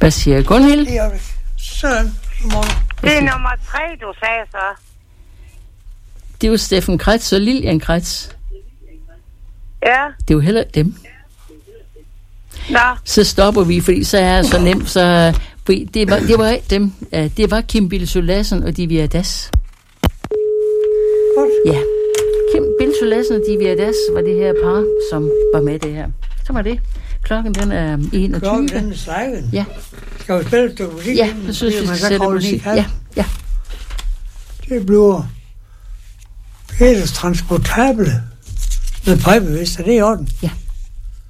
Hvad siger Gunhild? Det er det. Sådan. Det er nummer 3, du sagde så. Det er jo Steffen Kretz og Lilian Kretz. Ja. Det er jo heller dem. Nå. Så stopper vi, fordi så er det så nemt, så... Det var ikke dem. Det var Kim Bildsøe Lassen og Divya Das. Ja. Kim Bildsøe Lassen og Divya Das var det her par, som var med det her. Så var det. Klokken den er 21. Klokken den er 16. Ja. Skal vi spille et stykke musik? Ja, så synes vi, sætter musik. Ja. Det bliver Peters Transportable med Preben, hvis det er i orden. Ja.